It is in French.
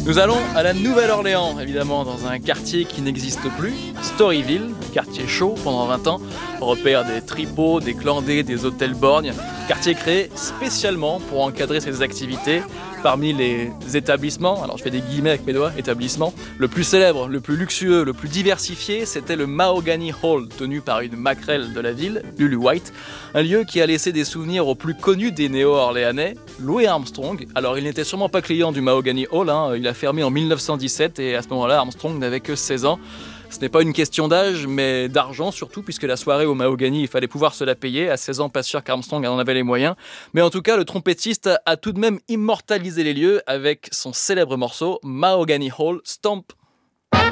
Nous allons à la Nouvelle-Orléans, évidemment, dans un quartier qui n'existe plus, Storyville, quartier chaud pendant 20 ans, repère des tripots, des clandés, des hôtels borgnes, quartier créé spécialement pour encadrer ses activités. Parmi les établissements, alors je fais des guillemets avec mes doigts, établissements, le plus célèbre, le plus luxueux, le plus diversifié, c'était le Mahogany Hall, tenu par une maquerelle de la ville, Lulu White, un lieu qui a laissé des souvenirs aux plus connus des néo-orléanais, Louis Armstrong. Alors il n'était sûrement pas client du Mahogany Hall, il a fermé en 1917 et à ce moment-là, Armstrong n'avait que 16 ans. Ce n'est pas une question d'âge, mais d'argent surtout, puisque la soirée au Mahogany, il fallait pouvoir se la payer. À 16 ans, pas sûr qu'Armstrong en avait les moyens. Mais en tout cas, le trompettiste a tout de même immortalisé les lieux avec son célèbre morceau Mahogany Hall Stomp.